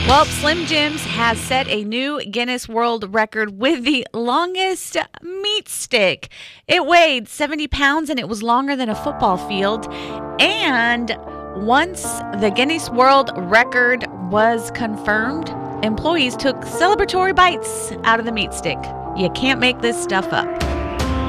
Well, Slim Jims has set a new Guinness World Record with the longest meat stick. It weighed 70 pounds and it was longer than a football field. And once the Guinness World Record was confirmed, employees took celebratory bites out of the meat stick. You can't make this stuff up.